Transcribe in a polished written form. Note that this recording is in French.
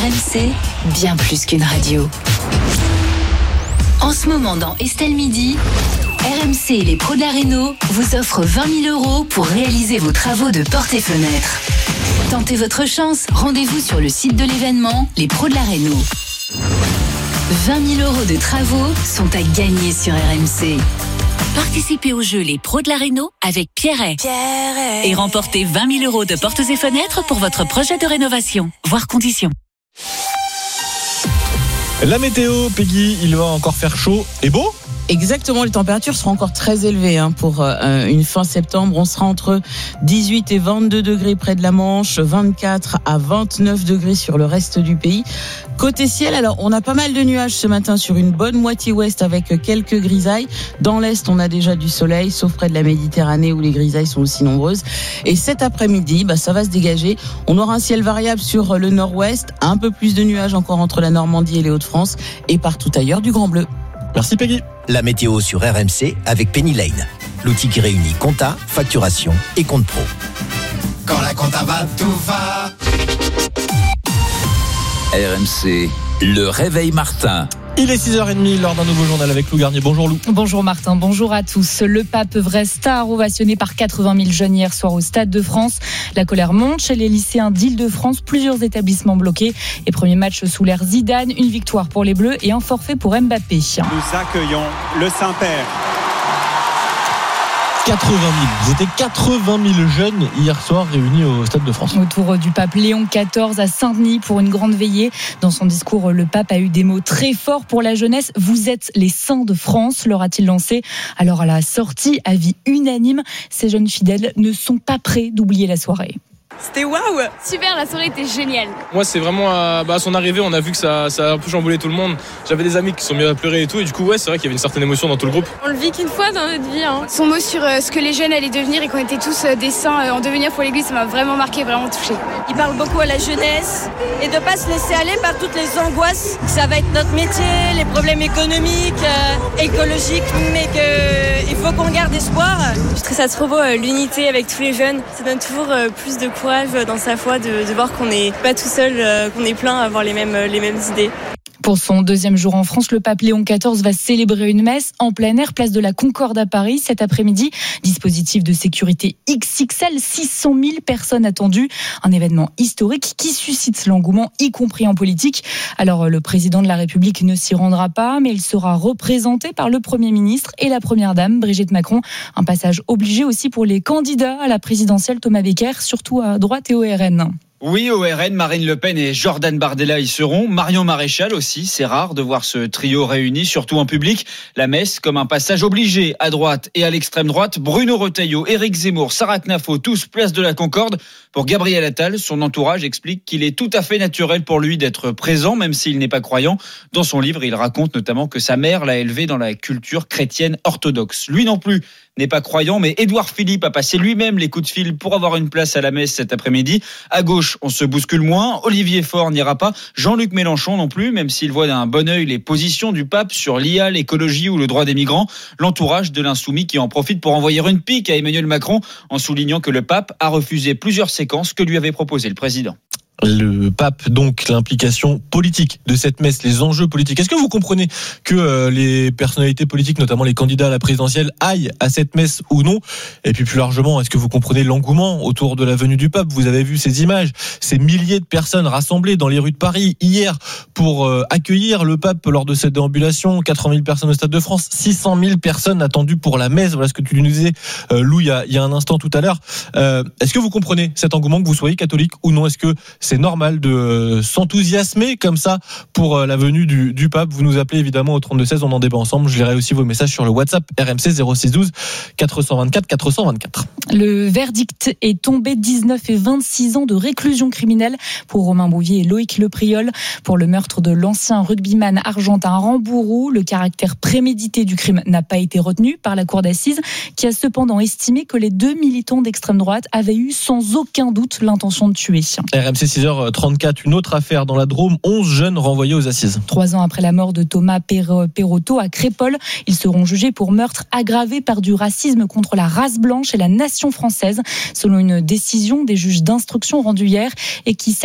RMC, bien plus qu'une radio. En ce moment dans Estelle Midi, RMC et les pros de la Réno vous offrent 20 000 € pour réaliser vos travaux de portes et fenêtres. Tentez votre chance, rendez-vous sur le site de l'événement Les Pros de la Réno. 20 000 € de travaux sont à gagner sur RMC. Participez au jeu Les Pros de la Réno avec Pierret. Et remportez 20 000 € de portes et fenêtres pour votre projet de rénovation. Voir conditions. La météo, Peggy, il va encore faire chaud et beau ? Exactement, les températures seront encore très élevées pour une fin septembre. On sera entre 18 et 22 degrés près de la Manche, 24 à 29 degrés sur le reste du pays. Côté ciel, alors on a pas mal de nuages ce matin sur une bonne moitié ouest avec quelques grisailles. Dans l'est, on a déjà du soleil, sauf près de la Méditerranée où les grisailles sont aussi nombreuses. Et cet après-midi, ça va se dégager. On aura un ciel variable sur le nord-ouest, un peu plus de nuages encore entre la Normandie et les Hauts-de-France et partout ailleurs du grand bleu. Merci Peggy. La météo sur RMC avec Penny Lane, l'outil qui réunit compta, facturation et compte pro. Quand la compta va, tout va. RMC, le réveil Martin. Il est 6h30, lors d'un nouveau journal avec Lou Garnier. Bonjour Lou. Bonjour Martin, bonjour à tous. Le pape, vrai star, ovationné par 80 000 jeunes hier soir au Stade de France. La colère monte chez les lycéens d'Île-de-France, plusieurs établissements bloqués. Et premier match sous l'ère Zidane, une victoire pour les Bleus et un forfait pour Mbappé. Nous accueillons le Saint-Père. 80 000. Ils étaient 80 000 jeunes hier soir réunis au Stade de France. Autour du pape Léon XIV à Saint-Denis pour une grande veillée. Dans son discours, le pape a eu des mots très forts pour la jeunesse. Vous êtes les saints de France, leur a-t-il lancé. Alors à la sortie, avis unanime, ces jeunes fidèles ne sont pas prêts d'oublier la soirée. C'était waouh! Super, la soirée était géniale. Moi, c'est vraiment à son arrivée, on a vu que ça a un peu chamboulé tout le monde. J'avais des amis qui sont mis à pleurer et tout, et du coup, c'est vrai qu'il y avait une certaine émotion dans tout le groupe. On le vit qu'une fois dans notre vie. Son mot sur ce que les jeunes allaient devenir et qu'on était tous des saints en devenir pour l'église, ça m'a vraiment marqué, vraiment touché. Il parle beaucoup à la jeunesse et de ne pas se laisser aller par toutes les angoisses. Ça va être notre métier, les problèmes économiques, écologiques, mais qu'il faut qu'on garde espoir. Je trouve ça trop beau, l'unité avec tous les jeunes. Ça donne toujours plus de courage dans sa foi de voir qu'on n'est pas tout seul, qu'on est plein à avoir les mêmes idées. Pour son deuxième jour en France, le pape Léon XIV va célébrer une messe en plein air, place de la Concorde à Paris cet après-midi. Dispositif de sécurité XXL, 600 000 personnes attendues. Un événement historique qui suscite l'engouement, y compris en politique. Alors, le président de la République ne s'y rendra pas, mais il sera représenté par le Premier ministre et la Première Dame, Brigitte Macron. Un passage obligé aussi pour les candidats à la présidentielle, Thomas Becker, surtout à droite et au RN. Oui, au RN, Marine Le Pen et Jordan Bardella y seront. Marion Maréchal aussi, c'est rare de voir ce trio réuni, surtout en public. La messe comme un passage obligé à droite et à l'extrême droite. Bruno Retailleau, Éric Zemmour, Sarah Knafo, tous place de la Concorde. Pour Gabriel Attal, son entourage explique qu'il est tout à fait naturel pour lui d'être présent, même s'il n'est pas croyant. Dans son livre, il raconte notamment que sa mère l'a élevé dans la culture chrétienne orthodoxe. Lui non plus n'est pas croyant, mais Édouard Philippe a passé lui-même les coups de fil pour avoir une place à la messe cet après-midi. À gauche, on se bouscule moins. Olivier Faure n'ira pas. Jean-Luc Mélenchon non plus, même s'il voit d'un bon œil les positions du pape sur l'IA, l'écologie ou le droit des migrants. L'entourage de l'insoumis qui en profite pour envoyer une pique à Emmanuel Macron en soulignant que le pape a refusé plusieurs séquences que lui avait proposé le président. Le pape, donc l'implication politique de cette messe, les enjeux politiques. Est-ce que vous comprenez que les personnalités politiques, notamment les candidats à la présidentielle, aillent à cette messe ou non ? Et puis plus largement, est-ce que vous comprenez l'engouement autour de la venue du pape ? Vous avez vu ces images, ces milliers de personnes rassemblées dans les rues de Paris hier pour accueillir le pape lors de cette déambulation. 80 000 personnes au Stade de France, 600 000 personnes attendues pour la messe. Voilà ce que tu nous disais, Lou, il y a un instant tout à l'heure. Est-ce que vous comprenez cet engouement, que vous soyez catholique ou non ? Est-ce que c'est normal de s'enthousiasmer comme ça pour la venue du pape? Vous nous appelez évidemment au 32-16, on en débat ensemble. Je lirai aussi vos messages sur le WhatsApp RMC 06 12 424 424. Le verdict est tombé, 19 et 26 ans de réclusion criminelle pour Romain Bouvier et Loïc Lepriol pour le meurtre de l'ancien rugbyman argentin Rambourou. Le caractère prémédité du crime n'a pas été retenu par la cour d'assises, qui a cependant estimé que les deux militants d'extrême droite avaient eu sans aucun doute l'intention de tuer. RMC 6h34, une autre affaire dans la Drôme, 11 jeunes renvoyés aux assises. 3 ans après la mort de Thomas Perrotto à Crépol, ils seront jugés pour meurtre aggravé par du racisme contre la race blanche et la nation française, selon une décision des juges d'instruction rendue hier et qui